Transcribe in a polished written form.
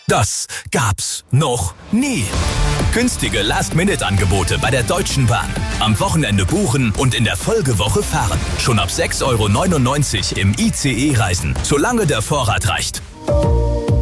Das gab's noch nie. Günstige Last-Minute-Angebote bei der Deutschen Bahn. Am Wochenende buchen und in der Folgewoche fahren. Schon ab 6,99 € im ICE reisen, solange der Vorrat reicht.